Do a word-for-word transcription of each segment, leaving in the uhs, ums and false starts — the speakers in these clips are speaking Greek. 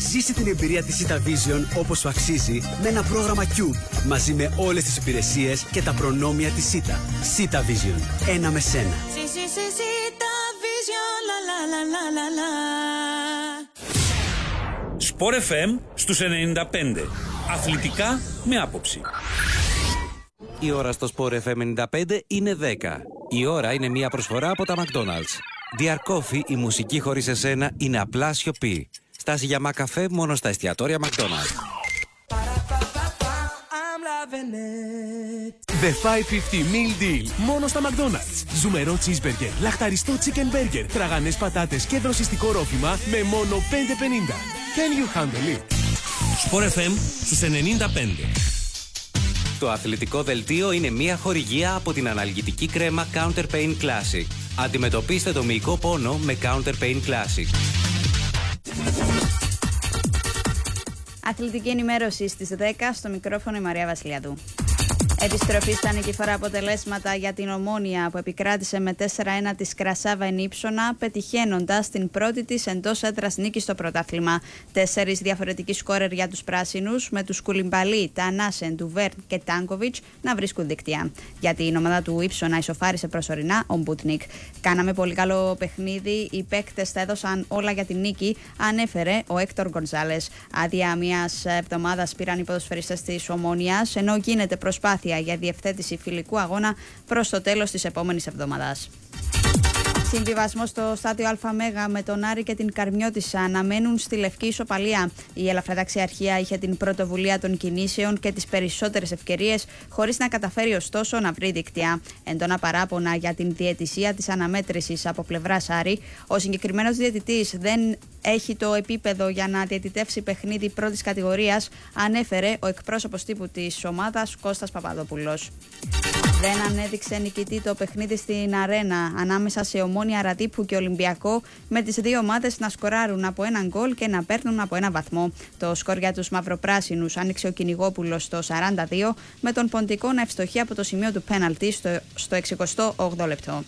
Ζήσε την εμπειρία της Sita Vision όπως σου αξίζει με ένα πρόγραμμα Cube μαζί με όλες τις υπηρεσίες και τα προνόμια της Sita. Sita Vision. Ένα με σένα. Sport εφ εμ στους ενενήντα πέντε. Αθλητικά με άποψη. Η ώρα στο Sport εφ εμ ενενήντα πέντε είναι δέκα. Η ώρα είναι μια προσφορά από τα McDonald's. Dear Coffee, η μουσική χωρίς εσένα είναι απλά σιωπή. Στάση για μακαφέ μόνο στα εστιατόρια McDonald's. The πεντακόσια πενήντα Meal Deal. Μόνο στα McDonald's. Ζουμερό cheeseburger, λαχταριστό chicken burger, τραγανές πατάτες και δροσιστικό ρόφημα με μόνο πέντε πενήντα. Can you handle it? Sport εφ εμ στους ενενήντα πέντε. Το αθλητικό δελτίο είναι μια χορηγία από την αναλγητική κρέμα Counter Pain Classic. Αντιμετωπίστε το μυϊκό πόνο με Counter Pain Classic. Αθλητική ενημέρωση στις δέκα, στο μικρόφωνο η Μαρία Βασιλιάδου. Επιστροφή στα νικηφόρα αποτελέσματα για την Ομόνοια που επικράτησε με τέσσερα ένα της Κρασάβα εν Ύψωνα, πετυχαίνοντας την πρώτη της εντός έδρας νίκη στο πρωτάθλημα. Τέσσερις διαφορετικοί σκόρερ για τους πράσινους, με τους Κουλιμπαλί, Τανάσεν, Ντουβέρν και Τάνκοβιτς να βρίσκουν δικτυά. Για την ομάδα του Ύψωνα ισοφάρισε προσωρινά ο Μπουτνίκ. Κάναμε πολύ καλό παιχνίδι, οι παίκτες τα έδωσαν όλα για την νίκη, ανέφερε ο Έκτορ Γκονζάλες. Άδεια μιας εβδομάδας πήραν οι ποδοσφαιριστές της Ομόνοιας, ενώ γίνεται προσπάθεια για διευθέτηση φιλικού αγώνα προς το τέλος της επόμενης εβδομάδας. Συμβιβασμό στο στάδιο Α Μέγα με τον Άρη και την Καρμιώτισσα αναμένουν στη λευκή ισοπαλία. Η ελαφραταξιαρχία είχε την πρωτοβουλία των κινήσεων και τις περισσότερες ευκαιρίες, χωρίς να καταφέρει ωστόσο να βρει δικτυά. Έντονα παράπονα για την διαιτησία της αναμέτρησης από πλευράς Άρη. Ο συγκεκριμένος διαιτητής δεν έχει το επίπεδο για να διαιτητεύσει παιχνίδι πρώτης κατηγορίας, ανέφερε ο εκπρόσωπος τύπου της ομάδας Κώστας Παπαδόπουλος. Δεν ανέδειξε νικητή το παιχνίδι στην Αρένα ανάμεσα σε Ομόνοια Ραδίππου και Ολυμπιακό, με τις δύο ομάδες να σκοράρουν από έναν γκολ και να παίρνουν από ένα βαθμό. Το σκορ για τους μαυροπράσινους άνοιξε ο Κυνηγόπουλος στο σαράντα δύο, με τον Ποντικό να ευστοχεί από το σημείο του πέναλτι στο, στο εξηκοστό όγδοο λεπτό.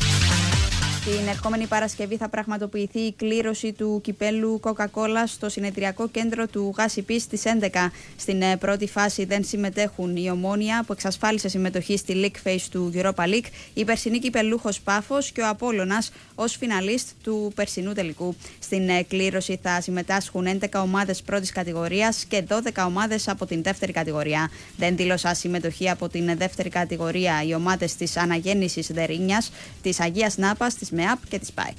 Την ερχόμενη Παρασκευή θα πραγματοποιηθεί η κλήρωση του κυπέλου Coca-Cola στο συνεδριακό κέντρο του ΓΑΣΥΠΗ στις έντεκα. Στην πρώτη φάση δεν συμμετέχουν η Ομόνοια που εξασφάλισε συμμετοχή στη League Phase του Europa League, η περσινή κυπελούχος Πάφος και ο Απόλλωνας ως φιναλίστ του περσινού τελικού. Στην κλήρωση θα συμμετάσχουν έντεκα ομάδες πρώτης κατηγορίας και δώδεκα ομάδες από την δεύτερη κατηγορία. Δεν δήλωσαν συμμετοχή από την δεύτερη κατηγορία οι ομάδες της Αναγέννησης Δερίνιας, της Αγίας Νάπας, της ΜΕΑΠ και της ΠΑΕΚ.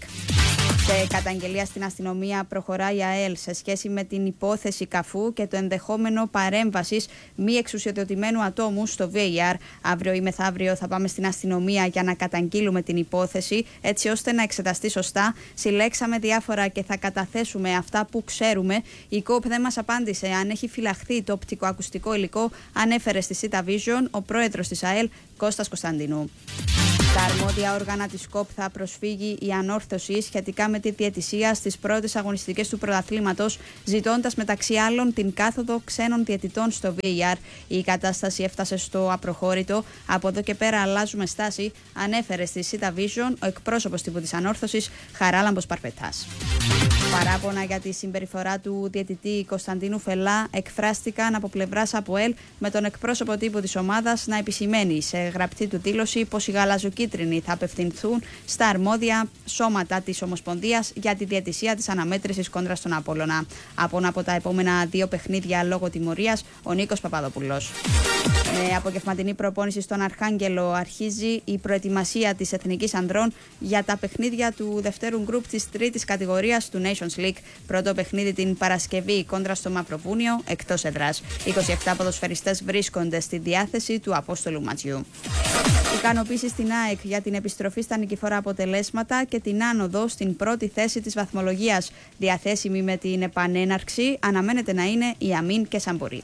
Σε καταγγελία στην αστυνομία προχωράει η ΑΕΛ σε σχέση με την υπόθεση Καφού και το ενδεχόμενο παρέμβασης μη εξουσιοδοτημένου ατόμου στο βι έι αρ. Αύριο ή μεθαύριο θα πάμε στην αστυνομία για να καταγγείλουμε την υπόθεση, έτσι ώστε να εξεταστεί σωστά. Συλλέξαμε διάφορα και θα καταθέσουμε αυτά που ξέρουμε. Η ΚΟΠ δεν μας απάντησε αν έχει φυλαχθεί το οπτικοακουστικό υλικό, ανέφερε στη Sita Vision ο πρόεδρος της ΑΕΛ Κώστας Κωνσταντινού. Στα αρμόδια όργανα της ΚΟΠ θα προσφύγει η ανόρθωση σχετικά με τη διαιτησία στις πρώτες αγωνιστικές του πρωταθλήματος, ζητώντας μεταξύ άλλων την κάθοδο ξένων διαιτητών στο βι έι αρ. Η κατάσταση έφτασε στο απροχώρητο. Από εδώ και πέρα αλλάζουμε στάση, ανέφερε στη Sita Vision ο εκπρόσωπος τύπου της ανόρθωσης Χαράλαμπος Παρπετάς. Παράπονα για τη συμπεριφορά του διαιτητή Κωνσταντίνου Φελά εκφράστηκαν από πλευράς ΑΠΟΕΛ, με τον εκπρόσωπο τύπου της ομάδας να επισημαίνει σε γραπτή του δήλωση πως οι γαλαζοκίτρινοι θα απευθυνθούν στα αρμόδια σώματα της Ομοσπονδίας για τη διαιτησία της αναμέτρησης κόντρα στον Απόλλωνα. Από από τα επόμενα δύο παιχνίδια λόγω τιμωρίας, ο Νίκος Παπαδοπουλός. Με απογευματινή προπόνηση στον Αρχάγγελο αρχίζει η προετοιμασία της Εθνικής Ανδρών για τα παιχνίδια του δευτέρου γκρουπ της τρίτης κατηγορίας του Nations League. Πρώτο παιχνίδι την Παρασκευή κόντρα στο Μαυροβούνιο εκτός έδρας. είκοσι επτά ποδοσφαιριστές βρίσκονται στη διάθεση του Απόστολου Ματζιού. Ικανοποίηση στην ΑΕΚ για την επιστροφή στα νικηφόρα αποτελέσματα και την άνοδο στην πρώτη θέση της βαθμολογίας. Διαθέσιμη με την επανέναρξη αναμένεται να είναι η Αμίν και Σαμπορίτ.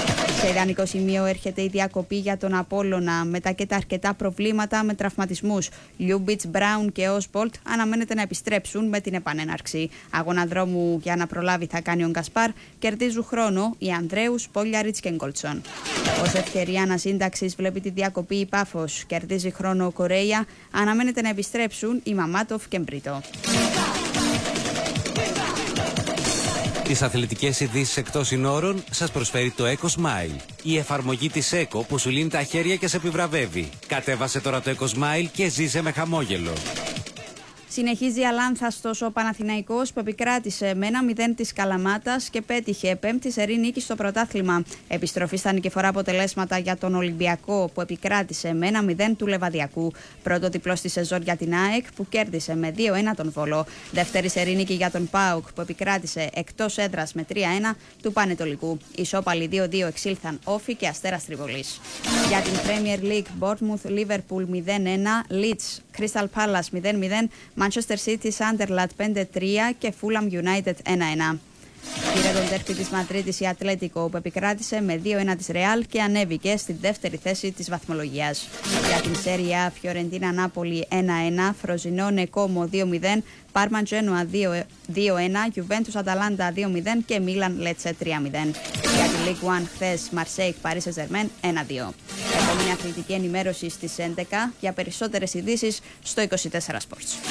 Σε ιδανικό σημείο έρχεται η διακοπή για τον Απόλλωνα μετά και τα αρκετά προβλήματα με τραυματισμούς. Λιούμπιτς, Μπράουν και Όσμπολτ αναμένεται να επιστρέψουν με την επανέναρξη. Αγώνα δρόμου για να προλάβει θα κάνει ο Γκασπάρ. Κερδίζουν χρόνο οι Ανδρέους, Πόλιαριτς και Γκολτσόν. Ως ευκαιρία ανασύνταξης βλέπει τη διακοπή η Πάφος. Κερδίζει χρόνο ο Κορέια. Αναμένεται να επιστρέψουν οι Μαμάτοφ και Μπρίτο. Τις αθλητικές ειδήσεις εκτός συνόρων σας προσφέρει το Eco Smile. Η εφαρμογή της Eco που σου λύνει τα χέρια και σε επιβραβεύει. Κατέβασε τώρα το Eco Smile και ζήσε με χαμόγελο. Συνεχίζει αλάνθαστος ο Παναθηναϊκός που επικράτησε με ένα μηδέν της Καλαμάτας και πέτυχε πέμπτη σερί νίκη στο πρωτάθλημα. Επιστροφή στα νικηφορά αποτελέσματα για τον Ολυμπιακό που επικράτησε με ένα μηδέν του Λεβαδιακού. Πρώτο διπλό στη σεζόν για την ΑΕΚ που κέρδισε με δύο ένα τον Βόλο. Δεύτερη σερί νίκη για τον ΠΑΟΚ που επικράτησε εκτός έδρας με τρία ένα του Πανετολικού. Ισόπαλοι δύο δύο εξήλθαν Όφη και Αστέρας Τριβολής. Για την Premier League, Bournemouth Liverpool μηδέν ένα, Leeds Crystal Palace μηδέν μηδέν, Manchester City Sunderland πέντε τρία και Fulham United ένα ένα. Πήρε τον τέρπι της Μαδρίτης η Ατλέτικο που επικράτησε με δύο ένα της Ρεάλ και ανέβηκε στη δεύτερη θέση της βαθμολογίας. Για την Σέρια Φιωρεντίνα Νάπολη ένα ένα, Φροζινόνε Κόμο δύο μηδέν, Πάρμα Τζένουα δύο ένα, Γιουβέντους Αταλάντα δύο μηδέν και Μίλαν Λέτσε τρία μηδέν. Για τη Ligue ένα χθες Μαρσέικ Παρί Σεν-Ζερμέν ένα δύο. Επόμενη αθλητική ενημέρωση στις έντεκα για περισσότερες ειδήσεις στο είκοσι τέσσερα Sports.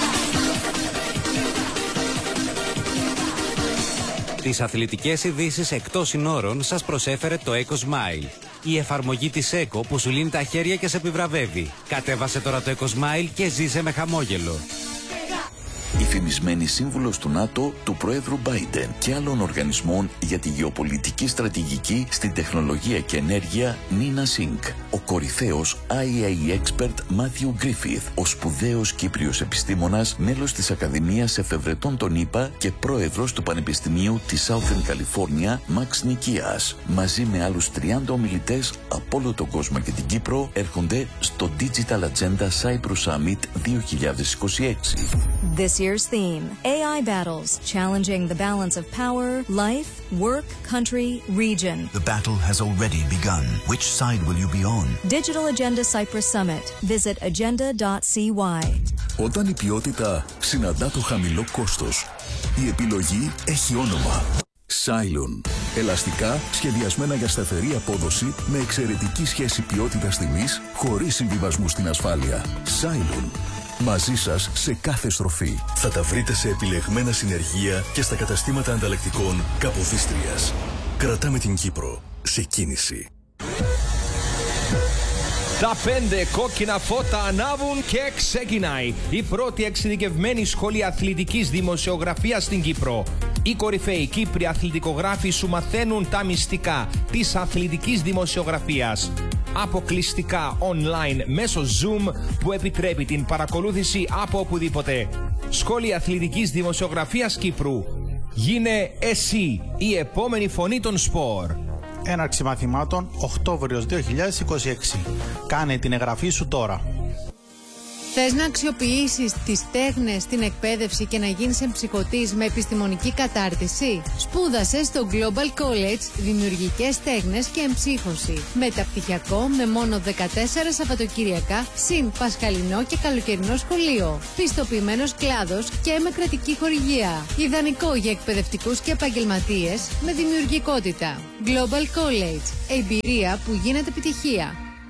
Τις αθλητικές ειδήσεις εκτός συνόρων σας προσέφερε το Eco Smile. Η εφαρμογή της Eco που σου λύνει τα χέρια και σε επιβραβεύει. Κατέβασε τώρα το Eco Smile και ζήσε με χαμόγελο. Η φημισμένη σύμβουλος του ΝΑΤΟ, του Προέδρου Biden και άλλων οργανισμών για τη γεωπολιτική στρατηγική στην τεχνολογία και ενέργεια, Νίνα Σινκ. Ο κορυφαίος άι έι expert Matthew Griffith, ο σπουδαίος Κύπριος επιστήμονας, μέλος της Ακαδημίας Εφευρετών των ΗΠΑ και πρόεδρος του Πανεπιστημίου της Southern California, Μαξ Νικίας. Μαζί με άλλους τριάντα ομιλητές από όλο τον κόσμο και την Κύπρο έρχονται στο Digital Agenda Cyprus Summit δύο χιλιάδες είκοσι έξι. This year's theme, έι άι battles, challenging the balance of power, life, work, country, region. The battle has already begun. Which side will you be on? Digital Agenda Cyprus Summit. Visit agenda dot c y. Όταν η ποιότητα συναντά το χαμηλό κόστος, η επιλογή έχει όνομα. Cylon. Ελαστικά σχεδιασμένα για σταθερή απόδοση με εξαιρετική σχέση ποιότητας-τιμής χωρίς συμβιβασμού στην ασφάλεια. Cylon. Μαζί σας σε κάθε στροφή. Θα τα βρείτε σε επιλεγμένα συνεργεία και στα καταστήματα ανταλλακτικών Καποδίστριας. Κρατάμε την Κύπρο σε κίνηση. Τα πέντε κόκκινα φώτα ανάβουν και ξεκινάει η πρώτη εξειδικευμένη σχολή αθλητικής δημοσιογραφίας στην Κύπρο. Οι κορυφαίοι Κύπροι αθλητικογράφοι σου μαθαίνουν τα μυστικά της αθλητικής δημοσιογραφίας. Αποκλειστικά online μέσω Zoom που επιτρέπει την παρακολούθηση από οπουδήποτε. Σχολή αθλητικής δημοσιογραφίας Κύπρου. Γίνε εσύ η επόμενη φωνή των σπορ. Έναρξη μαθημάτων Οκτώβριος δύο χιλιάδες είκοσι έξι. Κάνε την εγγραφή σου τώρα. Θες να αξιοποιήσεις τις τέχνες στην εκπαίδευση και να γίνεις εμψυχωτής με επιστημονική κατάρτιση? Σπούδασε στο Global College Δημιουργικές Τέχνες και Εμψύχωση. Μεταπτυχιακό με μόνο δεκατέσσερα Σαββατοκύριακα, συν πασχαλινό και καλοκαιρινό σχολείο. Πιστοποιημένος κλάδος και με κρατική χορηγία. Ιδανικό για εκπαιδευτικούς και επαγγελματίες με δημιουργικότητα. Global College. Εμπειρία που γίνεται επιτυχία.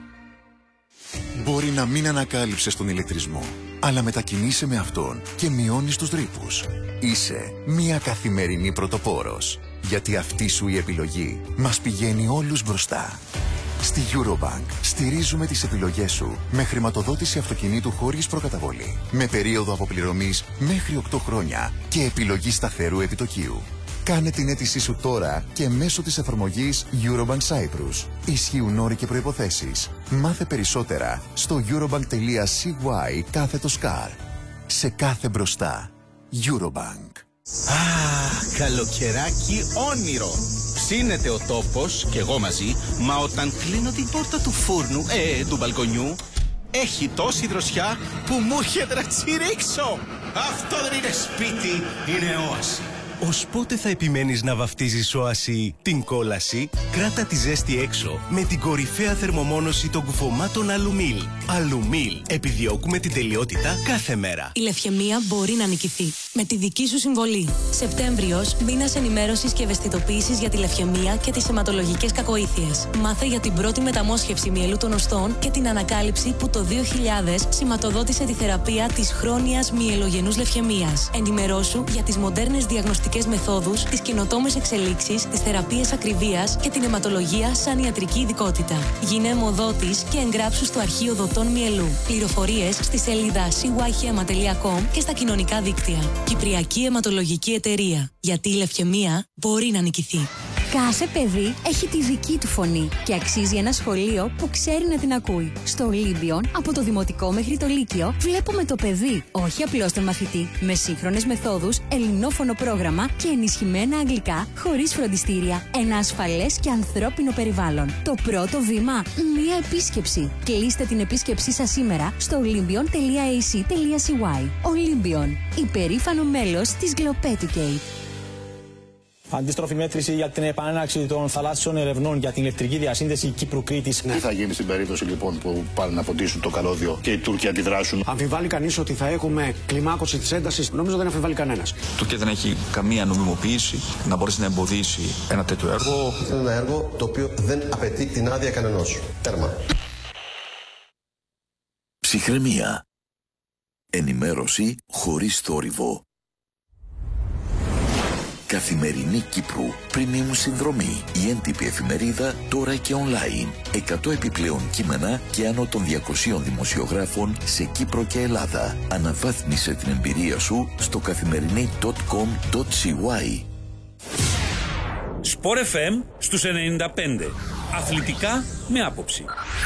Μπορεί να μην ανακάλυψες τον ηλεκτρισμό, αλλά μετακινείσαι με αυτόν και μειώνεις τους ρήπους. Είσαι μια καθημερινή πρωτοπόρος, γιατί αυτή σου η επιλογή μας πηγαίνει όλους μπροστά. Στη Eurobank στηρίζουμε τις επιλογές σου με χρηματοδότηση αυτοκινήτου χωρίς προκαταβολή, με περίοδο αποπληρωμής μέχρι οκτώ χρόνια και επιλογή σταθερού επιτοκίου. Κάνε την αίτησή σου τώρα και μέσω της εφαρμογής Eurobank Cyprus. Ισχύουν όροι και προϋποθέσεις. Μάθε περισσότερα στο eurobank.cy κάθετο σκαρ. Σε κάθε μπροστά. Eurobank. Α, καλοκαιράκι όνειρο. Ψήνεται ο τόπος και εγώ μαζί, μα όταν κλείνω την πόρτα του φούρνου, ε, του μπαλκονιού, έχει τόση δροσιά που μου έρχεται να τσιρίξω. Αυτό δεν είναι σπίτι, είναι όαση. Ως πότε θα επιμένεις να βαφτίζεις όαση την κόλαση? Κράτα τη ζέστη έξω με την κορυφαία θερμομόνωση των κουφωμάτων Αλουμίλ. Αλουμίλ. Επιδιώκουμε την τελειότητα κάθε μέρα. Η λευχαιμία μπορεί να νικηθεί με τη δική σου συμβολή. Σεπτέμβριος, μήνας ενημέρωσης και ευαισθητοποίησης για τη λευχαιμία και τις αιματολογικές κακοήθειες. Μάθε για την πρώτη μεταμόσχευση μυελού των οστών και την ανακάλυψη που το δύο χιλιάδες σηματοδότησε τη θεραπεία της χρόνιας μυελογενούς λευχαιμίας. Ενημερώσου για τις μοντέρνες διαγνωστικές θεραπευτικές μεθόδους, τις καινοτόμες εξελίξεις, τις θεραπείες ακριβίας και την αιματολογία σαν ιατρική ειδικότητα. Γίνε αιμοδότης και εγγράψου στο αρχείο δοτών Μυελού. Πληροφορίες στη σελίδα σι γουάι χέμα τελεία κομ και στα κοινωνικά δίκτυα. Κυπριακή Αιματολογική Εταιρεία. Γιατί η λευκαιμία μπορεί να νικηθεί. Κάθε παιδί έχει τη δική του φωνή και αξίζει ένα σχολείο που ξέρει να την ακούει. Στο Ολύμπιον, από το δημοτικό μέχρι το λύκειο, βλέπουμε το παιδί, όχι απλώς τον μαθητή, με σύγχρονες μεθόδους, ελληνόφωνο πρόγραμμα και ενισχυμένα αγγλικά, χωρίς φροντιστήρια, ένα ασφαλές και ανθρώπινο περιβάλλον. Το πρώτο βήμα, μία επίσκεψη. Κλείστε την επίσκεψή σας σήμερα στο olympion τελεία έι σι τελεία σι γουάι. Ολύμπιον, υπερήφανο μέλος της Globeducate. Αντίστροφη μέτρηση για την επανέναρξη των θαλάσσιων ερευνών για την ηλεκτρική διασύνδεση Κύπρου-Κρήτης. Τι θα γίνει στην περίπτωση λοιπόν που πάνε να ποτίσουν το καλώδιο και οι Τούρκοι αντιδράσουν? Αμφιβάλλει κανείς ότι θα έχουμε κλιμάκωση της έντασης? Νομίζω δεν αμφιβάλλει κανένας. Η Τουρκία δεν έχει καμία νομιμοποίηση να μπορέσει να εμποδίσει ένα τέτοιο έργο. Είναι ένα έργο το οποίο δεν απαιτεί την άδεια κανενός. Τέρμα. Ψυχραιμία. Ενημέρωση χωρίς θόρυβο. Καθημερινή Κύπρου, premium συνδρομή. Η έντυπη εφημερίδα τώρα και online. εκατό επιπλέον κείμενα και άνω των διακοσίων δημοσιογράφων σε Κύπρο και Ελλάδα. Αναβάθμισε την εμπειρία σου στο καθημερινή τελεία κομ τελεία σι γουάι. Σπορ εφ εμ στους ενενήντα πέντε. Αθλητικά με άποψη.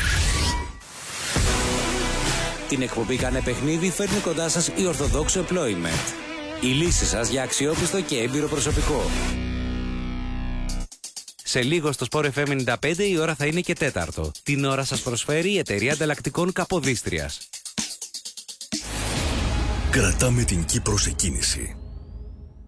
Την εκπομπή «Κάνε παιχνίδι» φέρνει κοντά σας η Orthodox Employment. Η λύση σας για αξιόπιστο και έμπειρο προσωπικό. Σε λίγο στο Sport εφ εμ ενενήντα πέντε η ώρα θα είναι και τέταρτο. Την ώρα σας προσφέρει η εταιρεία ανταλλακτικών Καποδίστριας. Κρατάμε την Κύπρο σε κίνηση.